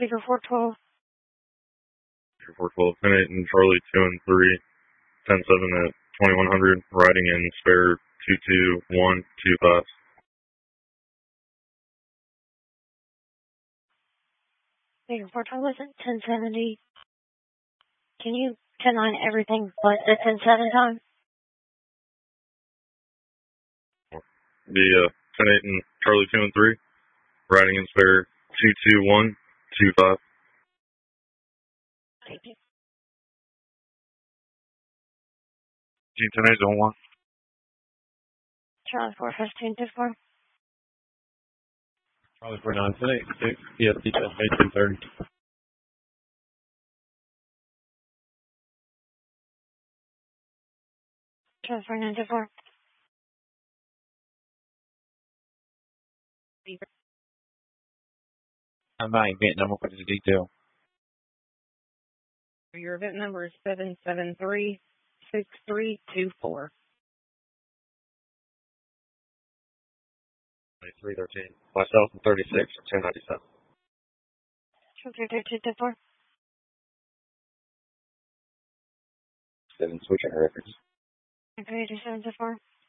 Speaker 412. Speaker 412, 10-8 and Charlie 2 and 3, 10-7 at 2100, riding in spare 22125. Speaker 412, listen, 1070. Can you 10-9 everything but the 10-7 time? The 10-8 and Charlie 2 and 3, riding in spare 22125. Thank you. G10-8 zone 1. Charlie 4-15-24. Charlie 49, 10-8, 6, PST 10-8, 10-30. Charlie 49-24. I'm not event number, what is the detail? Your event number is 773-6324. 313. Myself and 36 or 1097. Charlie 32-24. 7 switching records. 37-24.